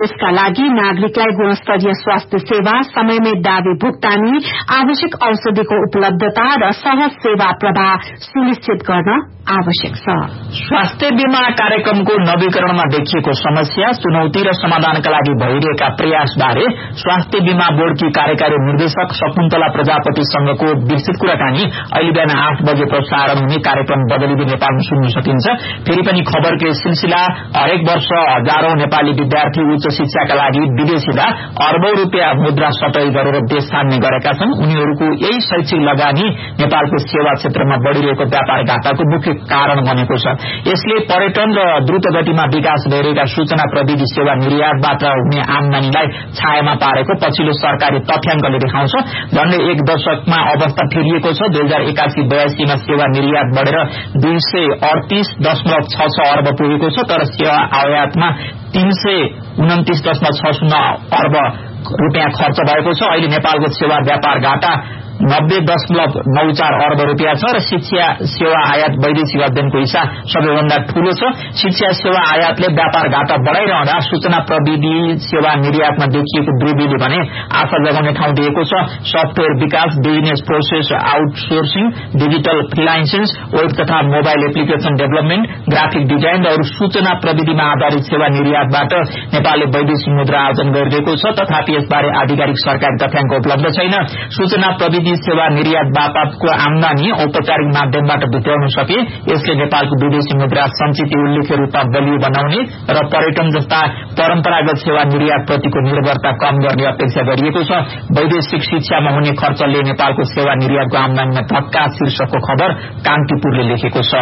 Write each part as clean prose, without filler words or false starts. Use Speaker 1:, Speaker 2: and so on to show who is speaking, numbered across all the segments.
Speaker 1: यसका लागि नागरिकलाई गुणस्तरीय स्वास्थ्य सेवा, समयमै दावी भुक्तानी, आवश्यक औषधिको उपलब्धता र सहज सेवा प्रवाह सुनिश्चित गर्न आवश्यक छ।
Speaker 2: स्वास्थ्य बीमा कार्यक्रमको नवीकरणमा देखिएको समस्या, चुनौती र समाधानका लागि भइरहेका प्रयासबारे स्वास्थ्य बीमा बोर्डकी कार्यकारी निर्देशक शकुन्तला प्रजापतिसँगको विस्तृत कुराकानी अहिले बिहान 8 बजे प्रसारण हुने कार्यक्रम बदलिँदै नेपालमा सुन्न सकिन्छ। फेरि पनि खबरको सिलसिला, हरेक वर्ष हजारौं नेपाली विद्यार्थी उच्च शिक्षाका लागि विदेशीमा अर्बौं रूपियाँ मुद्रा सटै गरेर देश छाड्ने गरेका छन्। उनीहरूको यही शैक्षिक लगानी नेपालको सेवा क्षेत्रमा बढ़िरहेको व्यापार घाटाको मुख्य कारण बनेको छ। यसले पर्यटन र द्रुत गतिमा विकास भइरहेका सूचना प्रविधि सेवा निर्यातबाट हुने आमदानीलाई छायामा पारेको पछिल्लो सरकारी तथ्याङ्कले देखाउँछ। झण्डै 1 दशकमा अवस्था फेरिएको छ। 2081-82 मा सेवा निर्यात बढेर 238.66 अर्ब पुगेको छ, तर सेवा आयातमा 329.60 अर्ब रूपियाँ खर्च भएको छ। अहिले नेपालको सेवा व्यापार घाटा 90.94 अर्ब रूपियाँ छ र शिक्षा सेवा आयात वैदेशिक अध्ययनको हिस्सा सबैभन्दा ठूलो छ। शिक्षा सेवा आयातले व्यापार घाटा बढ़ाइरहँदा सूचना प्रविधि सेवा निर्यातमा देखिएको वृद्धिले भने आशा जगाउने ठाउँ दिएको छ। सफ्टवेयर विकास, business process outsourcing, digital फ्रीलान्सिङ, web तथा mobile application development, graphic design र अरू सूचना प्रविधिमा आधारित सेवा निर्यातबाट नेपालले वैदेशिक मुद्रा आर्जन गरिरहेको छ। तथापि यसबारे आधिकारिक सरकारी तथ्याङ्क उपलब्ध छैन। सूचना प्रविधि सेवा निर्यात बापतको आमदानी औपचारिक माध्यमबाट भित्राउन सके यसले नेपालको विदेशी मुद्रा सञ्चित उल्लेख्य रूपमा बलियो बनाउने र पर्यटन जस्ता परम्परागत सेवा निर्यात प्रतिको निर्भरता कम गर्ने अपेक्षा गरिएको छ। वैदेशिक शिक्षामा हुने खर्चले नेपालको सेवा निर्यातको आमदानीमा धक्का शीर्षकको खबर कान्तिपुरले लेखेको छ।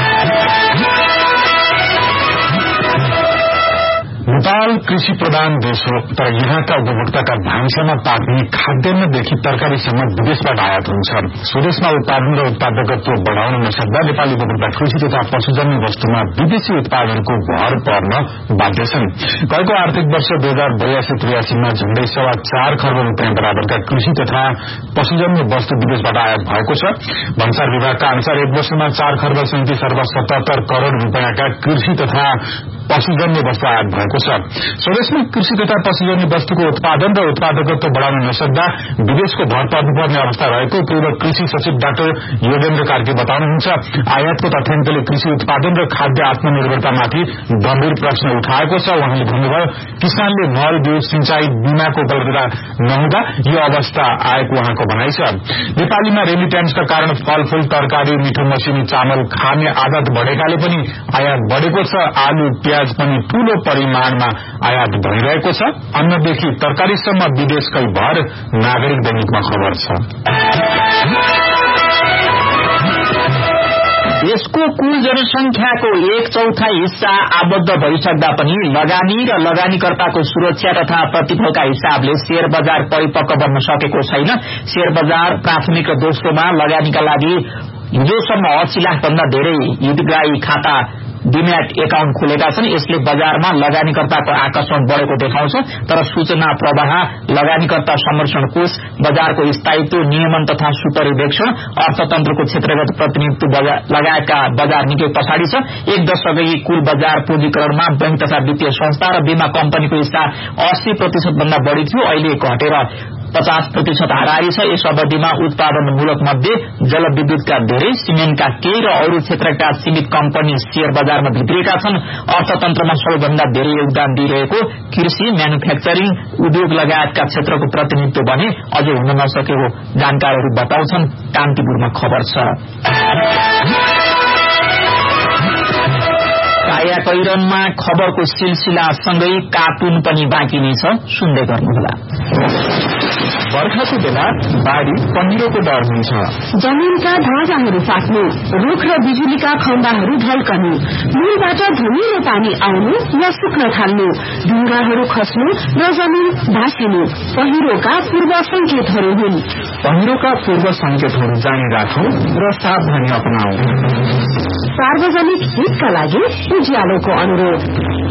Speaker 3: नेपाल कृषि प्रधान देश हो, तर यहाँका उपभोक्ताका भान्सामा पाक्ने खाद्यान्नदेखि तरकारीसम्म विदेशबाट आयात हुन्छ। स्वदेशमा उत्पादन र उत्पादकत्व बढ़ाउन नसक्दा नेपाली उपभोक्ता कृषि तथा पशुजन्य वस्तुमा विदेशी उत्पादहरूको भर पर्न बाध्य छन्। गएको आर्थिक वर्ष 2082-83 मा झण्डै 4.25 खर्ब रूपियाँ बराबरका कृषि तथा पशुजन्य वस्तु विदेशबाट आयात भएको छ। भन्सार विभागका अनुसार 1 वर्षमा 4 खर्ब 37 अर्ब 77 करोड़ रूपियाँका कृषि तथा पशुजन्य वस्तु आयात भएको छ। स्वदेशमा कृषि तथा पशुजन्य वस्तुको उत्पादन र उत्पादकत्व बढ़ाउन नसक्दा विदेशको भर पर्नुपर्ने अवस्था रहेको पूर्व कृषि सचिव डाक्टर योगेन्द्र कार्की बताउनुहुन्छ। आयातको तथ्याङ्कले कृषि उत्पादन र खाद्य आत्मनिर्भरतामाथि गम्भीर प्रश्न उठाएको छ। उहाँले भन्नुभयो, किसानले मल बिउ सिंचाई बीमाको उपलब्धता नहुँदा यो अवस्था आएको उहाँको भनाइ छ। नेपालीमा रेमिट्यान्सका कारण फलफूल, तरकारी, मिठो मसिनी चामल खाने आदत बढ़ेकाले पनि आयात बढ़ेको छ। आलु, प्याज पनि ठूलो परिमाणमा आयात भइरहेको छ। अन्नदेखि तरकारीसम्म विदेशकै भर नागरिक दैनिकमा खबर छ।
Speaker 2: देशको कुल जनसंख्याको 1/4 हिस्सा आबद्ध भइसक्दा पनि लगानी र लगानीकर्ताको सुरक्षा तथा प्रतिफलका हिसाबले शेयर बजार परिपक्व बन्न सकेको छैन। शेयर बजार प्राथमिक र दोस्रोमा लगानीका लागि हिजोसम्म 80 लाख भन्दा धेरै हितग्राही खाता डिम्याट एकाउन्ट खोलेका छन्। यसले बजारमा लगानीकर्ताको आकर्षण बढ़ेको देखाउँछ। तर सूचना प्रवाह, लगानीकर्ता संरक्षण कोष, बजारको स्थायित्व, नियमन तथा सुपरिवेक्षण, अर्थतन्त्रको क्षेत्रगत प्रतिनिधित्व लगायतका बजार निकै पछाडि छ। 1 दशकदेखि कुल बजार पूंजीकरणमा बैंक तथा वित्तीय संस्था र बीमा कम्पनीको हिस्सा 80% भन्दा बढ़ी थियो। अहिले घटेर 50% हाराहारी छ। यस अवधिमा उत्पादनमूलक मध्ये जलविद्युतका धेरै, सिमेन्टका केही र अरू क्षेत्रका सीमित कम्पनी शेयर बजारमा भित्रिएका छन्। अर्थतन्त्रमा सबैभन्दा धेरै योगदान दिइरहेको कृषि, म्यानुफ्याक्चरिङ, उद्योग लगायतका क्षेत्रको प्रतिनिधित्व भने अझै हुन नसकेको जानकारहरू बताउँछन्। कान्तिपुरमा खबर छ। कायाकैरनमा खबरको सिलसिलासँगै कार्टुन पनि बाँकी नै छ, सुन्दै गर्नुहोला।
Speaker 3: बर्खाको बेला बाढी पहिरोको डर हुन्छ।
Speaker 1: जमिनका ढाँचाहरू फाट्नु, रुख र बिजुलीका खम्बाहरू ढल्कनु, मूलबाट धमिलो पानी आउनु या सुक्न थाल्नु, ढुङ्गाहरू खस्नु र जमिन भासिनु पहिरोका पूर्व संकेतहरू हुन्।
Speaker 3: पहिरोका पूर्व संकेतहरू जानी राखौं र सावधानी अपनाऊ।
Speaker 1: सार्वजनिक हितका लागि उज्यालोको अनुरोध।